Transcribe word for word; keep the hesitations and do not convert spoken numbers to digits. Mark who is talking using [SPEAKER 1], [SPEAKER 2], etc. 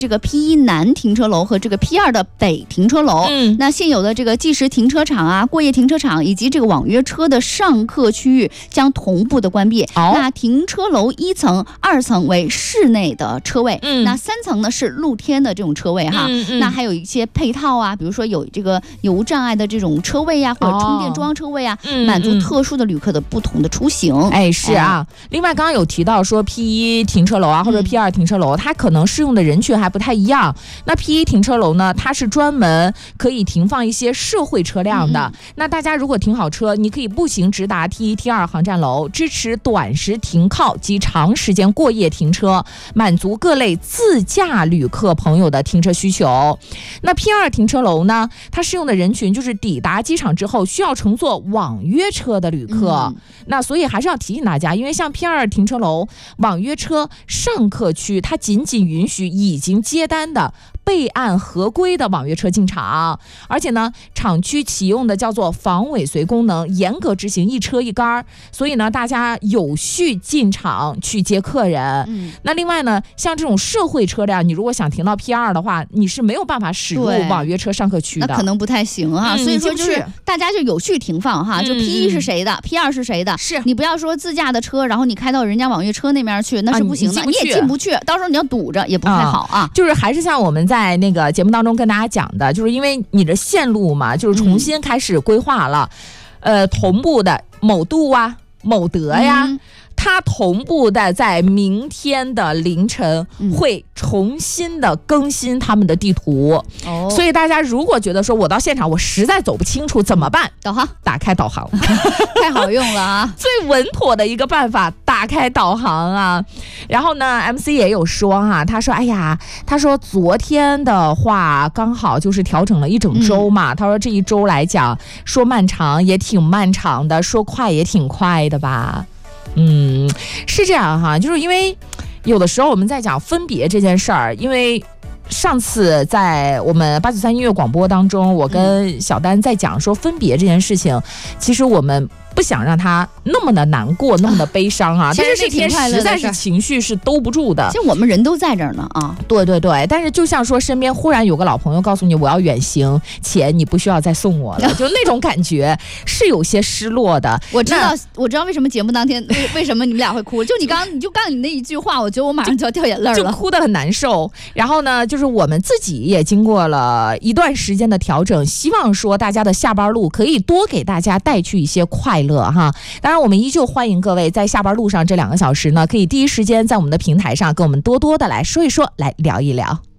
[SPEAKER 1] 这个 P 一 南停车楼和这个 P 二 的北停车楼，
[SPEAKER 2] 嗯，
[SPEAKER 1] 那现有的这个计时停车场啊、过夜停车场以及这个网约车的上客区域将同步的关闭。
[SPEAKER 2] 哦、
[SPEAKER 1] 那停车楼一层、二层为室内的车位，
[SPEAKER 2] 嗯，
[SPEAKER 1] 那三层呢是露天的这种车位哈。
[SPEAKER 2] 嗯嗯、
[SPEAKER 1] 那还有一些配套啊，比如说有这个有无障碍的这种车位呀、啊，或者充电中央车位啊，
[SPEAKER 2] 哦、
[SPEAKER 1] 满足特殊的旅客的不同的出行。
[SPEAKER 2] 哎，是啊。哎、另外，刚刚有提到说 P 一 停车楼啊，或者 P 二 停车楼，嗯、它可能适用的人群还不太一样。那 P 一 停车楼呢，它是专门可以停放一些社会车辆的。嗯、那大家如果停好车，你可以步行直达 T 一、T 二 航站楼，支持短时停靠及长时间过夜停车，满足各类自驾旅客朋友的停车需求。那 P 二 停车楼呢，它适用的人群就是抵达机场之后需要乘坐网约车的旅客。嗯、那所以还是要提醒大家，因为像 P 二 停车楼网约车上客区，它仅仅允许已经接单的备案合规的网约车进场，而且呢，厂区启用的叫做防尾随功能，严格执行一车一杆，所以呢，大家有序进场去接客人。嗯、那另外呢，像这种社会车辆，你如果想停到 P 二 的话，你是没有办法驶入网约车上客区的，
[SPEAKER 1] 那可能不太行啊。嗯、所以说就是大家就有序停放哈，嗯、就 P 一 是谁的、嗯、，P 二 是谁的，
[SPEAKER 2] 是
[SPEAKER 1] 你不要说自驾的车，然后你开到人家网约车那边去，那是不行的，啊、你, 你也进不去，到时候你要堵着也不太好啊。
[SPEAKER 2] 嗯、就是还是像我们在那个节目当中跟大家讲的，就是因为你的线路嘛，就是重新开始规划了，嗯、呃，同步的某度啊、某德呀。嗯，它同步的在明天的凌晨会重新的更新他们的地图。哦，所以大家如果觉得说我到现场我实在走不清楚怎么办？
[SPEAKER 1] 导航，
[SPEAKER 2] 打开导航，
[SPEAKER 1] 太好用了啊！
[SPEAKER 2] 最稳妥的一个办法，打开导航啊。然后呢 ，M C 也有说哈，他说，哎呀，他说昨天的话刚好就是调整了一整周嘛，嗯、他说这一周来讲，说漫长也挺漫长的，说快也挺快的吧。嗯，是这样哈，就是因为有的时候我们在讲分别这件事儿，因为上次在我们八九三音乐广播当中，我跟小丹在讲说分别这件事情，其实我们不想让他那么的难过，那么的悲伤啊。但是那天实在是情绪是兜不住的。
[SPEAKER 1] 其实我们人都在这儿呢啊。
[SPEAKER 2] 对对对，但是就像说身边忽然有个老朋友告诉你我要远行，且你不需要再送我了，就那种感觉是有些失落的。
[SPEAKER 1] 我知道，我知道为什么节目当天为为什么你们俩会哭，就你刚你就刚你那一句话，我觉得我马上就要掉眼泪了，
[SPEAKER 2] 就哭得很难受。然后呢，就是我们自己也经过了一段时间的调整，希望说大家的下班路可以多给大家带去一些快乐哈。当然我们依旧欢迎各位在下班路上这两个小时呢，可以第一时间在我们的平台上跟我们多多的来说一说，来聊一聊。